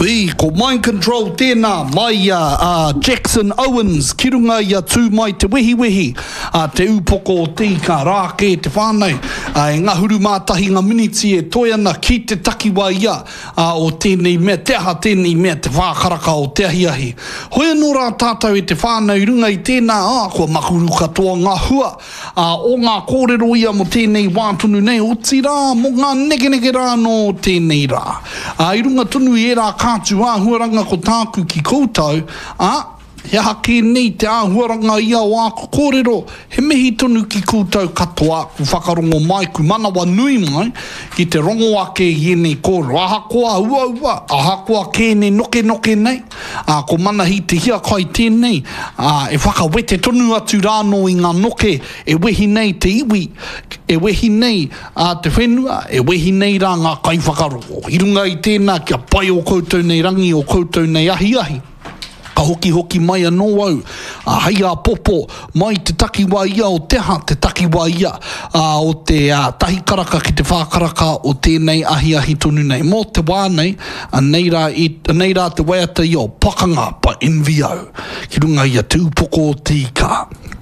Hui, ko Mind Control tēnā, mai Jackson Owens, ki runga ia tū mai te wehi, te upoko o tika rāke te whānau, e ngā huru mātahi ngā miniti e toi ana ki te takiwa ia o tēnei mea, te aha tēnei mea te whākaraka o te ahiahi. Hoi anō rā tātou e te whānau runga i tēnā, kua makuru katoa ngā hua, o ngā kōrero ia mo tēnei wātunu nei, o tira mo ngā neke rā no tēnei rā. I runga tunu e rā kātu āhuaranga ko tāku ki koutou, he hake nei te āhuaranga ia o āko kōrero, he mihi tonu ki koutou katoa, ku whakarongo mai, ku manawa nui mai, ki te rongo ake i enei kōrero. Ahakoa ua, ahakoa kēne noke nei, ko manahi te hia kai tēnei, e whakawete tonu atu rāno i ngā noke, e wehi nei te iwi, e wehi nei te whenua, e wehi nei rā ngā kai whakarongo. I runga i tēnā kia pai o koutou nei rangi, o koutou nei ahi. Ka hoki mai anō au, hei a popo, mai te takiwa ia o teha, te takiwa ia o te tahi karaka ki te whākaraka o tēnei ahi tonu nei. Mō te wānei, nei rā te waiata i o pakanga pa NVO, ki runga ia tūpoko o tika.